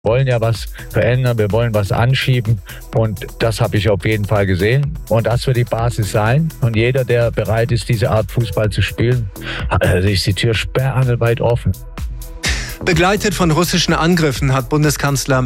Wir wollen ja was verändern, wir wollen was anschieben und das habe ich auf jeden Fall gesehen und das wird die Basis sein und jeder, der bereit ist, diese Art Fußball zu spielen, ist die Tür sperrangelweit offen. Begleitet von russischen Angriffen hat Bundeskanzler